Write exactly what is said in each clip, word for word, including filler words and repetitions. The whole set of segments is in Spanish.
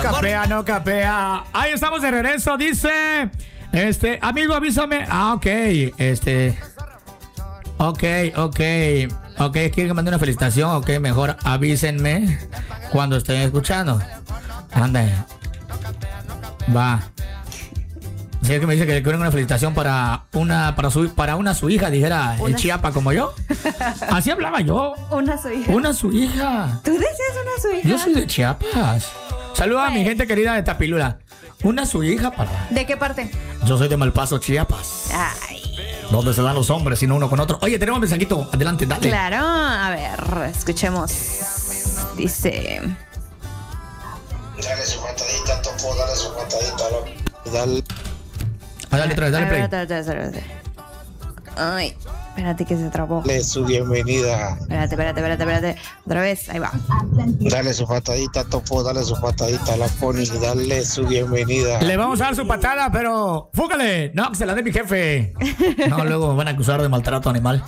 capea, no capea. Ahí estamos de regreso, dice. Este, amigo, avísame. Ah, ok. Este. Ok, ok. Ok, quieren que mande una felicitación. Ok, mejor avísenme cuando estén escuchando. Anda. Va. Si es que me dice que quieren una felicitación para una para su para una su hija, dijera una... el Chiapa como yo. Así hablaba yo. Una su hija. Una su hija. ¿Tú decías una su hija? Yo soy de Chiapas. Saluda pues. a mi gente querida de Tapilula. Una su hija para. ¿De qué parte? Yo soy de Malpaso, Chiapas. Ay. Donde se dan los hombres, sino uno con otro. Oye, tenemos un mensajito. Adelante, dale. Claro, a ver, escuchemos. Dice. Dale su patadita, Topo, dale su patadita, loco. Dale. Ah, dale, trae, dale, play. Espérate, espérate, espérate. Ay, espérate que se trabó. Dale su bienvenida. Espérate, espérate, espérate, espérate. Otra vez, ahí va. Dale su patadita, Topo, dale su patadita a la Pony, dale su bienvenida. Le vamos a dar su patada, pero fúgale. No, que se la dé mi jefe. No, luego van a acusar de maltrato animal.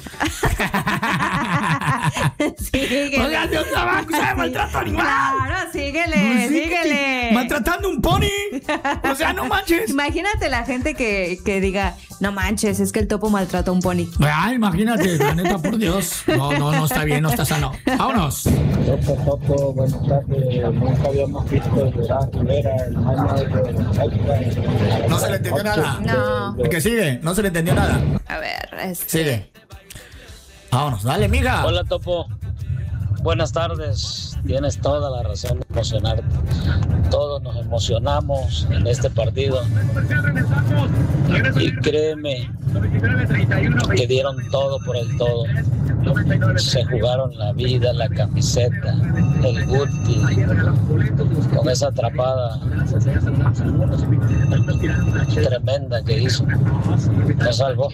Síguele. Oiga, Dios, la va a acusar de maltrato animal. Claro, síguele, pues sí, síguele. Maltratando un pony. O sea, no manches. Imagínate la gente que, que diga, no manches, es que el Topo maltrató a un pony. Ay, imagínate, la neta, por Dios. No, no, no está bien, no está sano. Vámonos. Topo, Topo, buenas tardes. Nunca habíamos visto llorar Rivera el año de... No se le entendió nada. No. El que sigue, no se le entendió nada. A ver, este... Sigue. Vámonos, dale, mija. Hola, Topo. Buenas tardes. Tienes toda la razón de emocionarte. Todos nos emocionamos en este partido. Y créeme que dieron todo por el todo. Se jugaron la vida, la camiseta, el Guti, con esa atrapada tremenda que hizo. Nos salvó.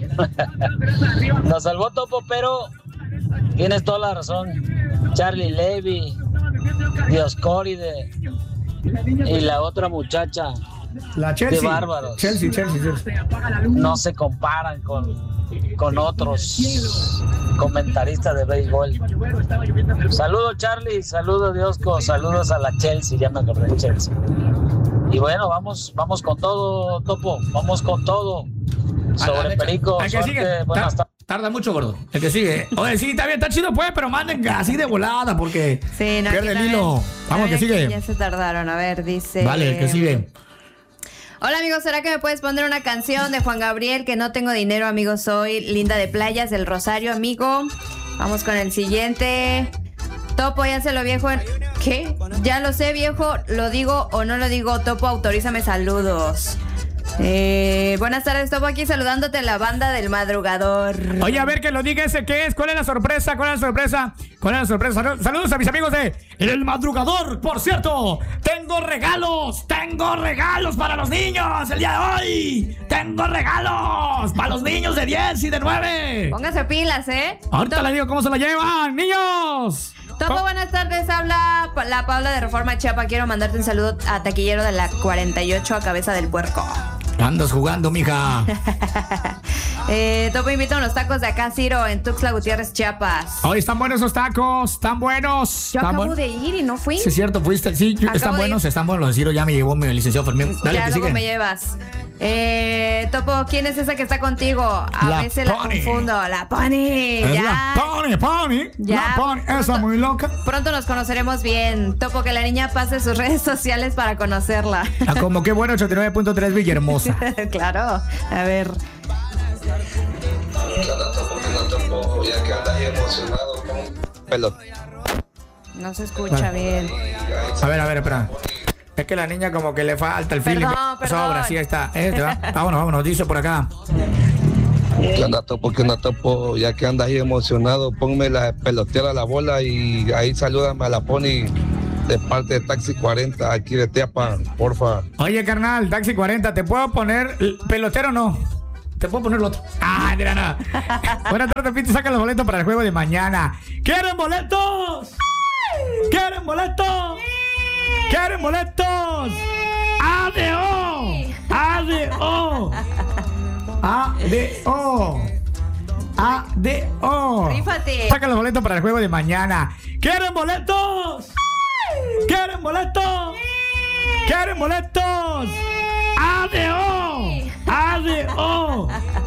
Nos salvó, Topo, pero tienes toda la razón. Charlie Levy, Dioscóride y la otra muchacha, la Chelsea, de bárbaros. Chelsea, Chelsea, Chelsea. No se comparan con, con otros comentaristas de béisbol. Saludos, Charlie, saludos, Diosco, saludos a la Chelsea, ya me acordé de Chelsea. Y bueno, vamos, vamos con todo, Topo, vamos con todo. Sobre Perico, suerte, buenas tardes. Tarda mucho, gordo. El que sigue. Oye, sí, está bien, está chido, pues, pero manden así de volada porque sí, no, pierde el hilo. Vamos, el que sigue. Ya se tardaron. A ver, dice. Vale, el que sigue. Hola, amigos, ¿será que me puedes poner una canción de Juan Gabriel? Que no tengo dinero, amigo, soy Linda de Playas del Rosario, amigo. Vamos con el siguiente. Topo, ya se lo viejo. En... ¿Qué? Ya lo sé, viejo. ¿Lo digo o no lo digo? Topo, autorízame saludos. Eh, buenas tardes, Topo, aquí saludándote la banda del madrugador. Oye, a ver que lo diga ese que es. ¿Cuál es la sorpresa? ¿Cuál es la sorpresa? ¿Cuál es la sorpresa? Saludos a mis amigos de El Madrugador. Por cierto, tengo regalos. Tengo regalos para los niños el día de hoy. Tengo regalos para los niños de diez y de nueve. Póngase pilas, ¿eh? Ahorita Topo. les digo cómo se la llevan, niños. Topo, buenas tardes, habla la Paula de Reforma Chiapa. Quiero mandarte un saludo a Taquillero de la cuarenta y ocho a Cabeza del Puerco. Andas jugando, mija. eh, Topo, invito a unos tacos de acá, Ciro, en Tuxtla Gutiérrez, Chiapas. Hoy están buenos esos tacos, están buenos. Yo están acabo buen... de ir y no fui. Sí, es cierto, fuiste. Sí, acabo están buenos, están buenos. Los de Ciro ya me llevó mi licenciado Fermín. Dale, ya que luego sigue. me llevas. Eh, Topo, ¿quién es esa que está contigo? A la veces la Pony. confundo. La Pony. Es Ya. la Pony, Pony. Ya. La Pony, esa Pronto- muy loca. Pronto nos conoceremos bien. Topo, que la niña pase sus redes sociales para conocerla. Ah, como que bueno, ochenta y nueve punto tres Villahermosa. Claro. A ver. Ya que andas emocionado con pelota. No se escucha bien. A ver, a ver, espera. Es que la niña como que le falta el feeling. Perdón, perdón. Sobra, sí, ahí está. Eh, te va. Vámonos, vámonos, dice por acá. ¿Qué onda, Topo? ¿Qué onda, Topo? Ya que andas ahí emocionado, ponme la pelotera a la bola y ahí salúdame a la Pony de parte de Taxi cuarenta aquí de Teapa, porfa. Oye, carnal, Taxi cuarenta, ¿te puedo poner el pelotero o no? ¿Te puedo poner el otro? Ah, mira, nada. Buenas tardes, Piti, saca los boletos para el juego de mañana. ¿Quieren boletos? ¿Quieren boletos? ¿Quieren boletos? A D O. A D O. A D O. A D O. Rífate. Saca los boletos para el juego de mañana. ¿Quieren boletos? ¿Quieren boletos? ¿Quieren boletos? ¡A D O! ¡A D O!